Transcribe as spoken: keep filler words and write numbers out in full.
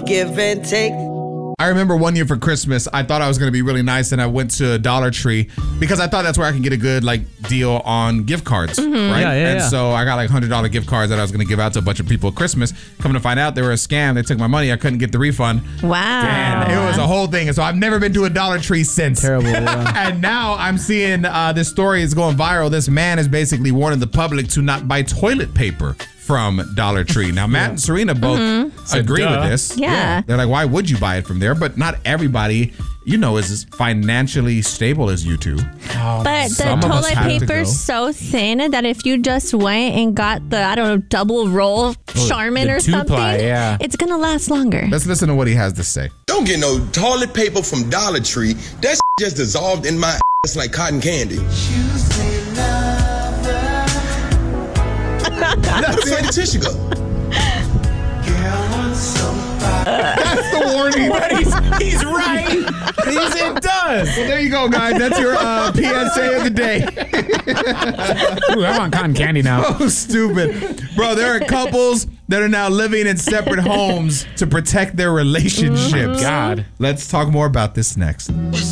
give and take. I remember one year for Christmas, I thought I was going to be really nice, and I went to Dollar Tree because I thought that's where I can get a good like deal on gift cards, Mm-hmm. right? Yeah, yeah, and yeah. so I got like one hundred dollars gift cards that I was going to give out to a bunch of people at Christmas. Coming to find out, they were a scam. They took my money. I couldn't get the refund. Wow. And it was a whole thing. And so I've never been to a Dollar Tree since. Terrible. Yeah. And now I'm seeing uh, this story is going viral. This man is basically warning the public to not buy toilet paper from Dollar Tree. Now, Matt and Serena both agree duh. with this. Yeah. They're like, why would you buy it from there? But not everybody, you know, is as financially stable as you two. But the Some of us toilet have to go. paper's so thin that if you just went and got the, I don't know, double roll Charmin the or two-ply, something, yeah. it's going to last longer. Let's listen to what he has to say. Don't get no toilet paper from Dollar Tree. That just dissolved in my ass like cotton candy. Where the fucking tissue go? That's the warning. But he's, he's right. He's, it does. Well, there you go, guys. That's your uh, P S A of the day. Ooh, I want cotton candy now. Oh, stupid. Bro, there are couples that are now living in separate homes to protect their relationships. God. Let's talk more about this next.